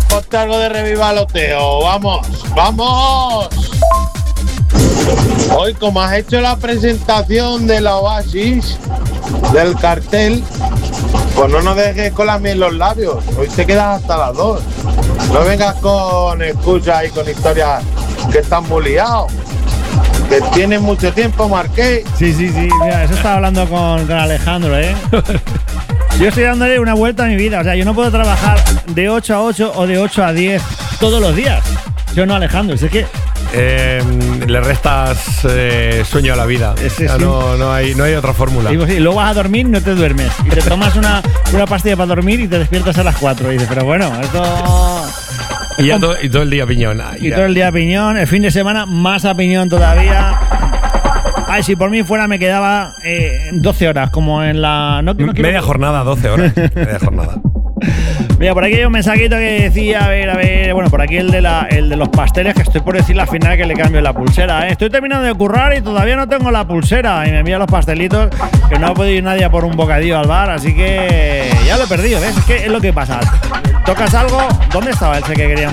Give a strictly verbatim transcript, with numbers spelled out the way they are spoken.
ponte algo de revivaloteo. Vamos, vamos. Hoy, como has hecho la presentación de la Oasis, del cartel, pues no nos dejes con la miel en los labios. Hoy te quedas hasta las dos. No vengas con excusas y con historias que están muy liados. Que tienes mucho tiempo, Marqués. Sí, sí, sí. Mira, eso estaba hablando con, con Alejandro, ¿eh? Yo estoy dándole una vuelta a mi vida. O sea, yo no puedo trabajar de ocho a ocho o de ocho a diez todos los días. Yo no, Alejandro. Es que Eh, le restas eh, sueño a la vida. Ese Ya sí. no, no, hay, no hay otra fórmula. digo, sí, luego vas a dormir y no te duermes. Y te tomas una, una pastilla para dormir y te despiertas a las cuatro. Y dices, pero bueno, esto... Y, ya todo, y todo el día piñón. Ay, Y ya. todo el día a piñón. El fin de semana más a piñón todavía. Ay, si por mí fuera me quedaba eh, doce horas, como en la... No, no quiero- Media jornada, doce horas. Media jornada. Mira, por aquí hay un mensajito que decía, a ver, a ver, bueno, por aquí el de la, el de los pasteles, que estoy por decir al final que le cambio la pulsera, ¿eh? Estoy terminando de currar y todavía no tengo la pulsera. Y me envía los pastelitos, que no ha podido ir nadie a por un bocadillo al bar, así que ya lo he perdido, ¿ves? Es que es lo que pasa. Tocas algo, ¿dónde estaba ese que queríamos?